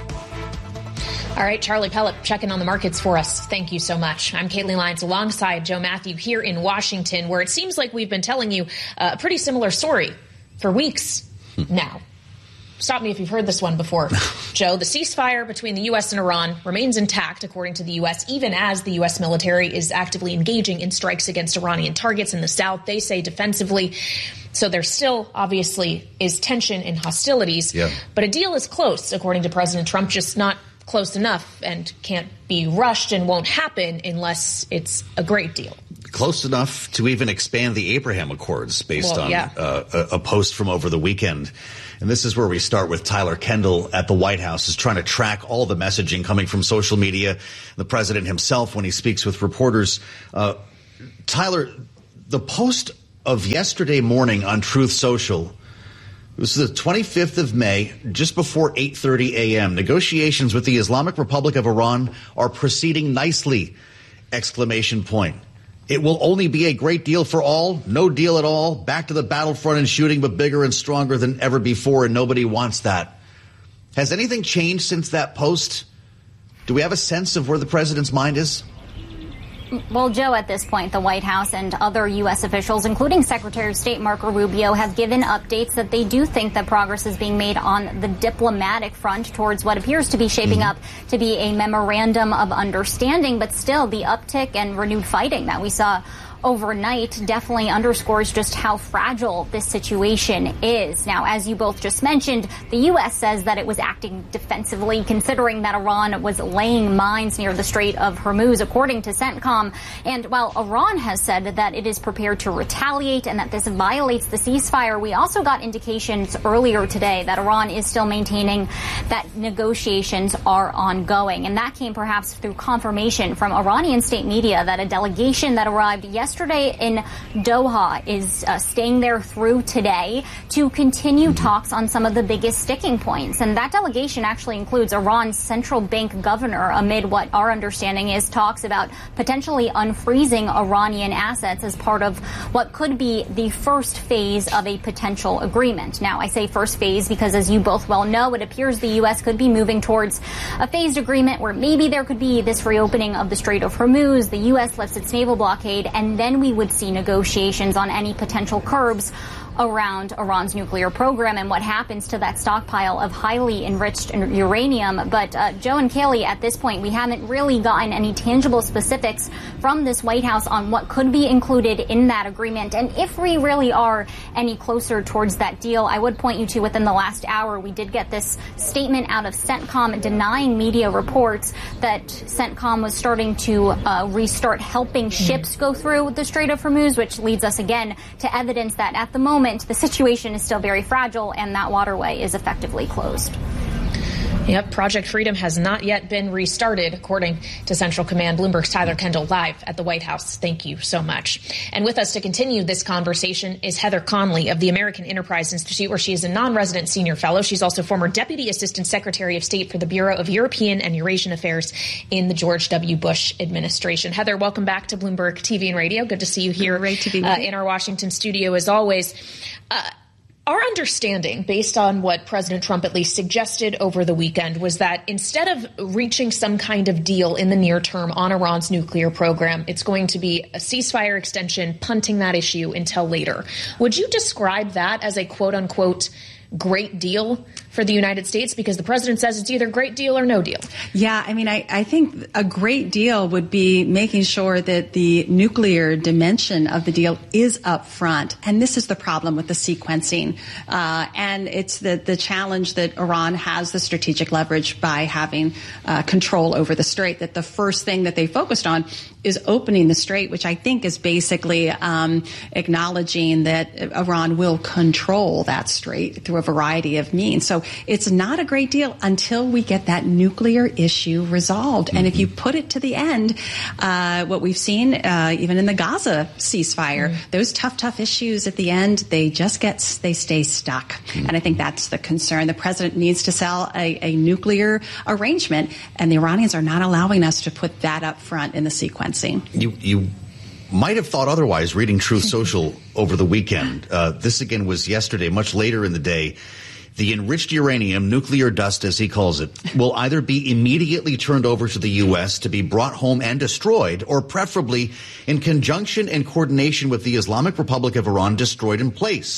All right, Charlie Pellet checking on the markets for us. Thank you so much. I'm Kaylee Lyons alongside Joe Matthew here in Washington, where it seems like we've been telling you a pretty similar story for weeks now. stop me if you've heard this one before, Joe. The ceasefire between the U S and Iran remains intact, according to the U S, even as the U S military is actively engaging in strikes against Iranian targets in the south. They say defensively. So there still obviously is tension and hostilities. Yeah. But a deal is close, according to President Trump, just not close enough and can't be rushed and won't happen unless it's a great deal. Close enough to even expand the Abraham Accords based well, on yeah. uh, a, a post from over the weekend. And this is where we start with Tyler Kendall at the White House, is trying to track all the messaging coming from social media, the president himself when he speaks with reporters. Uh, Tyler, the post of yesterday morning on Truth Social, this is the twenty-fifth of May, just before eight thirty a.m. Negotiations with the Islamic Republic of Iran are proceeding nicely, exclamation point. It will only be a great deal for all, no deal at all, back to the battlefront and shooting, but bigger and stronger than ever before, and nobody wants that. Has anything changed since that post? Do we have a sense of where the president's mind is? Well, Joe, at this point, the White House and other U S officials, including Secretary of State Marco Rubio, have given updates that they do think that progress is being made on the diplomatic front towards what appears to be shaping mm-hmm. up to be a memorandum of understanding. But still, the uptick and renewed fighting that we saw overnight definitely underscores just how fragile this situation is. Now, as you both just mentioned, the U S says that it was acting defensively, considering that Iran was laying mines near the Strait of Hormuz, according to CENTCOM. And while Iran has said that it is prepared to retaliate and that this violates the ceasefire, we also got indications earlier today that Iran is still maintaining that negotiations are ongoing. And that came perhaps through confirmation from Iranian state media that a delegation that arrived yesterday Yesterday in Doha is uh, staying there through today to continue talks on some of the biggest sticking points. And that delegation actually includes Iran's central bank governor, amid what our understanding is talks about potentially unfreezing Iranian assets as part of what could be the first phase of a potential agreement. Now, I say first phase because, as you both well know, it appears the U S could be moving towards a phased agreement where maybe there could be this reopening of the Strait of Hormuz, the U S lifts its naval blockade, and then we would see negotiations on any potential curbs around Iran's nuclear program and what happens to that stockpile of highly enriched uranium. But uh, Joe and Kaylee, at this point, we haven't really gotten any tangible specifics from this White House on what could be included in that agreement. And if we really are any closer towards that deal, I would point you to within the last hour, we did get this statement out of CENTCOM denying media reports that CENTCOM was starting to uh, restart helping ships go through the Strait of Hormuz, which leads us again to evidence that at the moment, the situation is still very fragile and that waterway is effectively closed. Yep, Project Freedom has not yet been restarted, according to Central Command. Bloomberg's Tyler Kendall live at the White House. Thank you so much. And with us to continue this conversation is Heather Conley of the American Enterprise Institute, where she is a non-resident senior fellow. She's also former Deputy Assistant Secretary of State for the Bureau of European and Eurasian Affairs in the George W. Bush administration. Heather, welcome back to Bloomberg T V and Radio. Good to see you here Great to be uh, in our Washington studio, as always. Uh, Our understanding, based on what President Trump at least suggested over the weekend, was that instead of reaching some kind of deal in the near term on Iran's nuclear program, it's going to be a ceasefire extension, punting that issue until later. Would you describe that as a quote unquote great deal for the United States? Because the president says it's either great deal or no deal. Yeah, I mean, I, I think a great deal would be making sure that the nuclear dimension of the deal is up front. And this is the problem with the sequencing. Uh, and it's the, the challenge that Iran has the strategic leverage by having uh, control over the strait, that the first thing that they focused on is opening the strait, which I think is basically um, acknowledging that Iran will control that strait through a variety of means. So it's not a great deal until we get that nuclear issue resolved. Mm-hmm. And if you put it to the end, uh, what we've seen, uh, even in the Gaza ceasefire, mm-hmm. those tough, tough issues at the end, they just get, they stay stuck. Mm-hmm. And I think that's the concern. The president needs to sell a, a nuclear arrangement, and the Iranians are not allowing us to put that up front in the sequencing. You, you might have thought otherwise reading Truth Social over the weekend. Uh, this again was yesterday, much later in the day. The enriched uranium, nuclear dust as he calls it, will either be immediately turned over to the U S to be brought home and destroyed, or preferably in conjunction and coordination with the Islamic Republic of Iran, destroyed in place.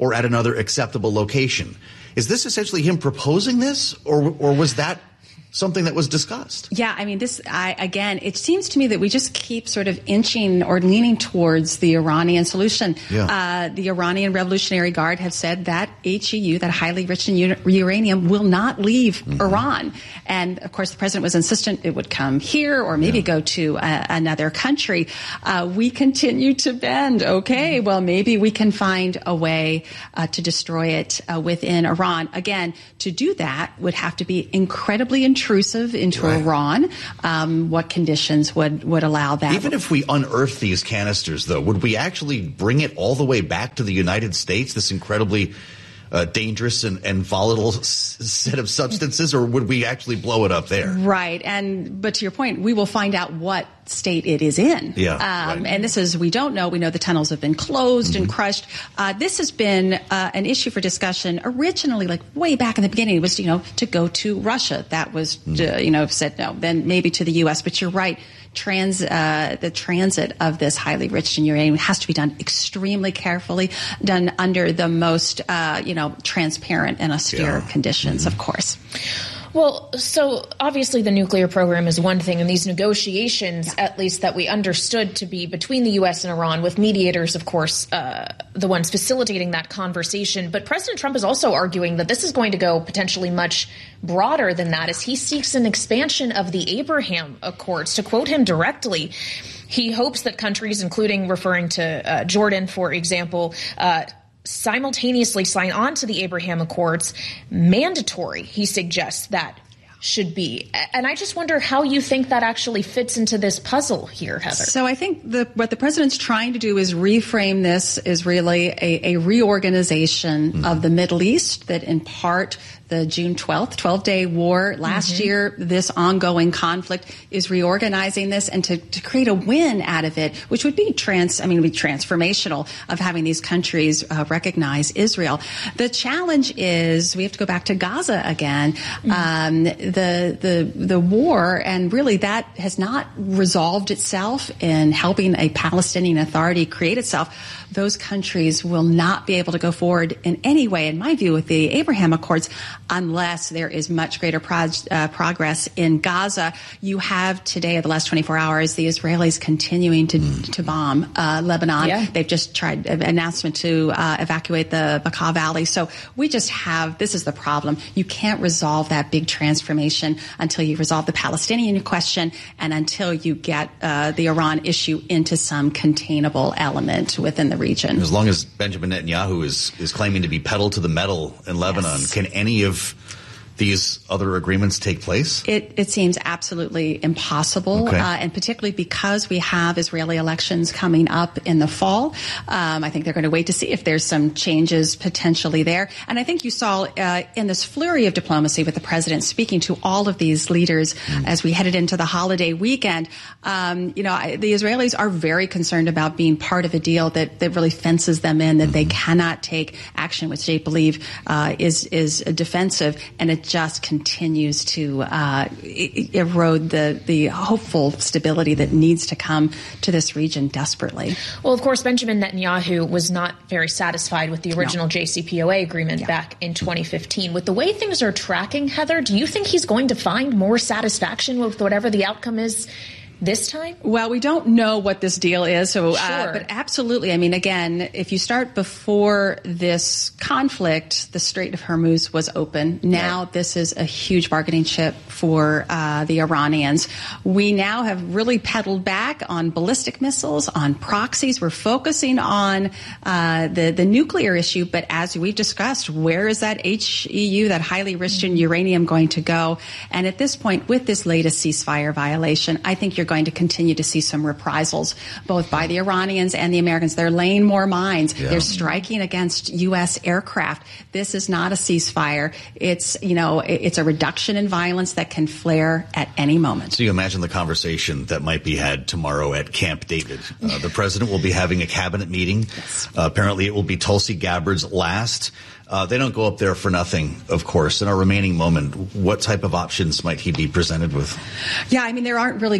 or at another acceptable location. Is this essentially him proposing this, or or was that something that was discussed? Yeah, I mean, this, I, again, it seems to me that we just keep sort of inching or leaning towards the Iranian solution. Yeah. Uh, the Iranian Revolutionary Guard have said that H E U, that highly enriched uranium, will not leave mm-hmm. Iran. And, of course, the president was insistent it would come here or maybe yeah. go to uh, another country. Uh, we continue to bend. Okay, well, maybe we can find a way uh, to destroy it uh, within Iran. Again, to do that would have to be incredibly intrusive. intrusive into right. Iran. Um, what conditions would, would allow that? Even if we unearth these canisters, though, would we actually bring it all the way back to the United States, this incredibly uh, dangerous and, and volatile s- set of substances, or would we actually blow it up there? Right. And but to your point, we will find out what state it is in. Yeah, um, right. And this is, we don't know. We know the tunnels have been closed mm-hmm. and crushed. Uh, this has been uh, an issue for discussion originally, like way back in the beginning. It was, you know, to go to Russia. That was, mm-hmm. uh, you know, said no. Then maybe to the U S. But you're right. Trans, uh, the transit of this highly enriched uranium has to be done extremely carefully, done under the most, uh, you know, transparent and austere yeah. conditions, mm-hmm. of course. Well, so obviously the nuclear program is one thing, and these negotiations, yeah. at least that we understood to be between the U S and Iran, with mediators, of course, uh, the ones facilitating that conversation. But President Trump is also arguing that this is going to go potentially much broader than that, as he seeks an expansion of the Abraham Accords. To quote him directly, he hopes that countries, including referring to uh, Jordan, for example, uh, simultaneously sign on to the Abraham Accords. Mandatory, he suggests, that should be. And I just wonder how you think that actually fits into this puzzle here, Heather. So I think the, what the president's trying to do is reframe this as really a, a reorganization mm-hmm. of the Middle East, that in part the June twelfth, twelve-day war last mm-hmm. year, this ongoing conflict is reorganizing this, and to, to create a win out of it, which would be trans, I mean, would be transformational, of having these countries uh, recognize Israel. The challenge is we have to go back to Gaza again. Mm-hmm. Um, the the the war, and really that has not resolved itself in helping a Palestinian Authority create itself. Those countries will not be able to go forward in any way, in my view, with the Abraham Accords, unless there is much greater pro- uh, progress in Gaza. You have today, the last twenty-four hours, the Israelis continuing to mm. to bomb uh, Lebanon. Yeah. They've just tried an announcement to uh, evacuate the Bekaa Valley. So we just have, this is the problem. You can't resolve that big transformation until you resolve the Palestinian question and until you get uh, the Iran issue into some containable element within the region. As long as Benjamin Netanyahu is, is claiming to be pedal to the metal in Lebanon, yes. can any of these other agreements take place? It, it seems absolutely impossible, okay. uh, and particularly because we have Israeli elections coming up in the fall. Um, I think they're going to wait to see if there's some changes potentially there. And I think you saw uh, in this flurry of diplomacy with the president speaking to all of these leaders mm. as we headed into the holiday weekend, um, you know, I, the Israelis are very concerned about being part of a deal that, that really fences them in, that mm-hmm. they cannot take action which they believe uh, is, is defensive, and it just continues to uh, erode the, the hopeful stability that needs to come to this region desperately. Well, of course, Benjamin Netanyahu was not very satisfied with the original no. J C P O A agreement yeah. back in twenty fifteen. With the way things are tracking, Heather, do you think he's going to find more satisfaction with whatever the outcome is this time? Well, we don't know what this deal is, so sure. uh, but absolutely. I mean, again, if you start before this conflict, the Strait of Hormuz was open. Now right. this is a huge bargaining chip for uh, the Iranians. We now have really pedaled back on ballistic missiles, on proxies. We're focusing on uh, the the nuclear issue, but as we've discussed, where is that H E U, that highly enriched mm-hmm. uranium, going to go? And at this point, with this latest ceasefire violation, I think you're going to continue to see some reprisals, both by the Iranians and the Americans. They're laying more mines. Yeah. They're striking against U S aircraft. This is not a ceasefire. It's, you know, it's a reduction in violence that can flare at any moment. So you imagine the conversation that might be had tomorrow at Camp David. Uh, the president will be having a cabinet meeting. Yes. Uh, apparently it will be Tulsi Gabbard's last. Uh, they don't go up there for nothing, of course. In our remaining moment, what type of options might he be presented with? Yeah, I mean, there aren't really great options.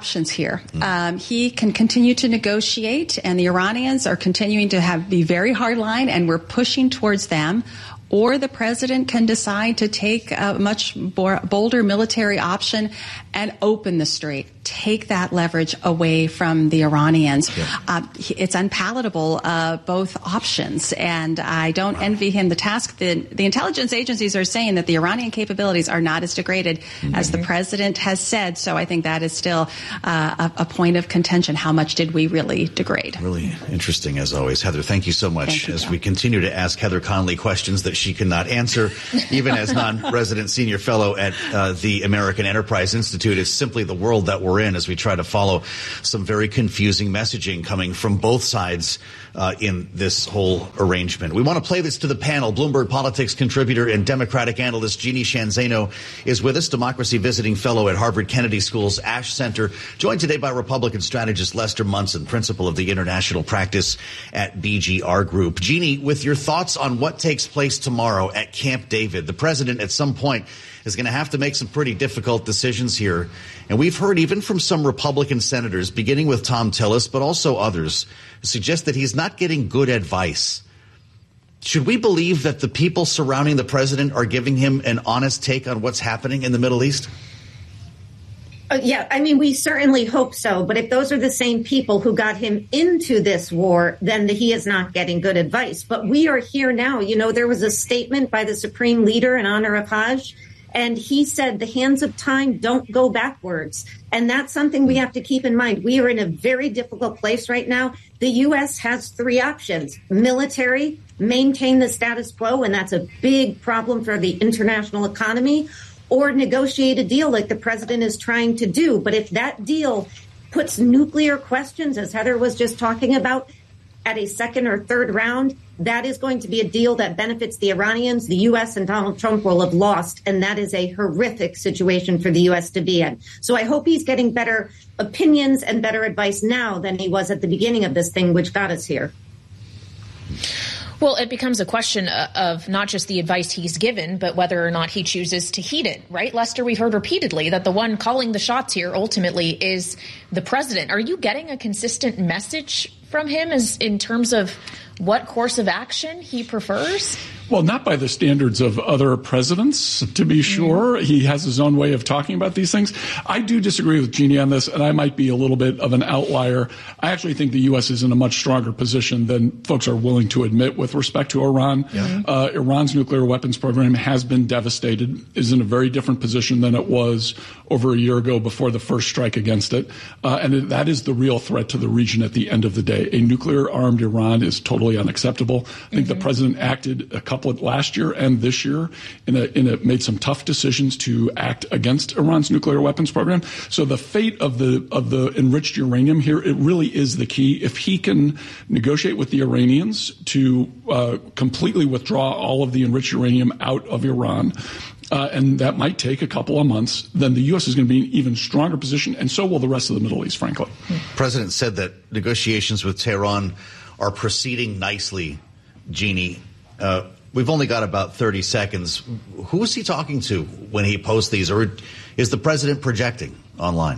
options here. Mm. Um, he can continue to negotiate, and the Iranians are continuing to have be very hardline, and we're pushing towards them. Or the president can decide to take a much bolder military option and open the strait, take that leverage away from the Iranians. Yeah. Uh, it's unpalatable, uh, both options, and I don't envy him the task. The, the intelligence agencies are saying that the Iranian capabilities are not as degraded mm-hmm. as the president has said, so I think that is still uh, a, a point of contention. How much did we really degrade? Really interesting, as always. Heather, thank you so much. You, as John. We continue to ask Heather Conley questions that she cannot answer, even as non-resident senior fellow at uh, the American Enterprise Institute. It's simply the world that we're in as we try to follow some very confusing messaging coming from both sides uh, in this whole arrangement. We want to play this to the panel. Bloomberg Politics contributor and Democratic analyst Jeannie Sheehan Zaino is with us, democracy visiting fellow at Harvard Kennedy School's Ash Center, joined today by Republican strategist Lester Munson, principal of the international practice at B G R Group. Jeannie, with your thoughts on what takes place tomorrow at Camp David, the president at some point is going to have to make some pretty difficult decisions here. And we've heard even from some Republican senators, beginning with Thom Tillis, but also others, suggest that he's not getting good advice. Should we believe that the people surrounding the president are giving him an honest take on what's happening in the Middle East? Uh, yeah, I mean, we certainly hope so. But if those are the same people who got him into this war, then the, he is not getting good advice. But we are here now. You know, there was a statement by the Supreme Leader in honor of Hajj, and he said the hands of time don't go backwards. And that's something we have to keep in mind. We are in a very difficult place right now. The U S has three options: military, maintain the status quo, and that's a big problem for the international economy, or negotiate a deal like the president is trying to do. But if that deal puts nuclear questions, as Heather was just talking about, at a second or third round, that is going to be a deal that benefits the Iranians. The U S and Donald Trump will have lost, and that is a horrific situation for the U S to be in. So I hope he's getting better opinions and better advice now than he was at the beginning of this thing, which got us here. Well, it becomes a question of not just the advice he's given, but whether or not he chooses to heed it, right? Lester, we've heard repeatedly that the one calling the shots here ultimately is the president. Are you getting a consistent message from him as in terms of what course of action he prefers? Well, not by the standards of other presidents, to be sure. He has his own way of talking about these things. I do disagree with Jeannie on this, and I might be a little bit of an outlier. I actually think the U S is in a much stronger position than folks are willing to admit with respect to Iran. Yeah. Uh, Iran's nuclear weapons program has been devastated, is in a very different position than it was over a year ago before the first strike against it. Uh, and that is the real threat to the region at the end of the day. A nuclear-armed Iran is totally unacceptable. I think mm-hmm. the president acted a couple of last year and this year in a, in a, made some tough decisions to act against Iran's nuclear weapons program. So the fate of the of the enriched uranium here, it really is the key. If he can negotiate with the Iranians to uh, completely withdraw all of the enriched uranium out of Iran, Uh, and that might take a couple of months, then the U S is going to be in an even stronger position, and so will the rest of the Middle East, frankly. The president said that negotiations with Tehran are proceeding nicely, Jeannie. Uh, we've only got about thirty seconds. Who is he talking to when he posts these, or is the president projecting online?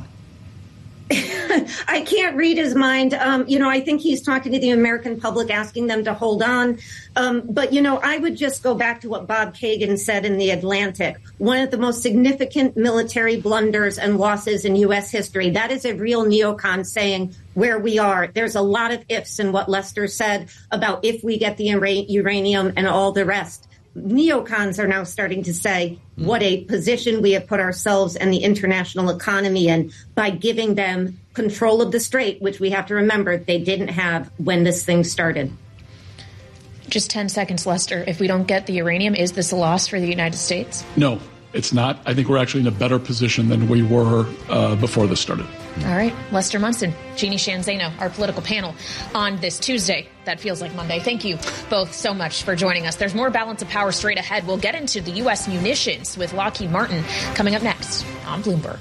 I can't read his mind. Um, you know, I think he's talking to the American public, asking them to hold on. Um, but, you know, I would just go back to what Bob Kagan said in The Atlantic. One of the most significant military blunders and losses in U S history. That is a real neocon saying where we are. There's a lot of ifs in what Lester said about if we get the uranium and all the rest. Neocons are now starting to say what a position we have put ourselves and the international economy in by giving them control of the strait, which we have to remember they didn't have when this thing started. Just ten seconds, Lester. If we don't get the uranium, is this a loss for the United States? No, it's not. I think we're actually in a better position than we were uh, before this started. All right. Lester Munson, Jeannie Sheehan Zaino, our political panel on this Tuesday. That feels like Monday. Thank you both so much for joining us. There's more Balance of Power straight ahead. We'll get into the U S munitions with Lockheed Martin coming up next on Bloomberg.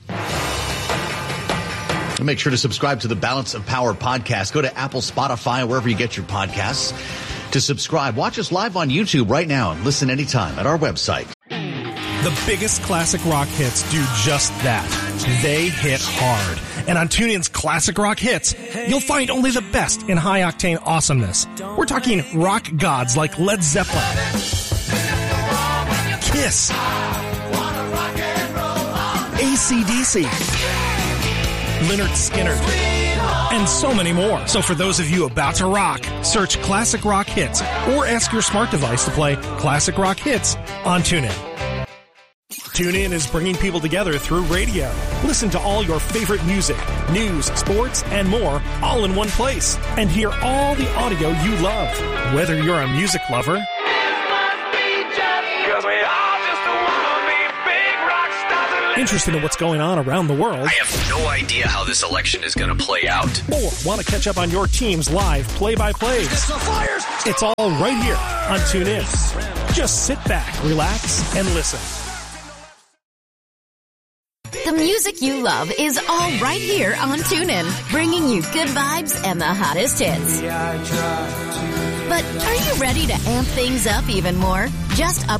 And make sure to subscribe to the Balance of Power podcast. Go to Apple, Spotify, wherever you get your podcasts to subscribe. Watch us live on YouTube right now and listen anytime at our website. The biggest classic rock hits do just that. They hit hard. And on TuneIn's Classic Rock Hits, you'll find only the best in high-octane awesomeness. We're talking rock gods like Led Zeppelin, Kiss, A C D C, Lynyrd Skynyrd, and so many more. So for those of you about to rock, search Classic Rock Hits or ask your smart device to play Classic Rock Hits on TuneIn. TuneIn is bringing people together through radio. Listen to all your favorite music, news, sports, and more all in one place. And hear all the audio you love. Whether you're a music lover, interested in what's going on around the world, I have no idea how this election is going to play out, or want to catch up on your team's live play-by-plays, it's all right here on TuneIn. Just sit back, relax, and listen. The music you love is all right here on TuneIn, bringing you good vibes and the hottest hits. But are you ready to amp things up even more? Just up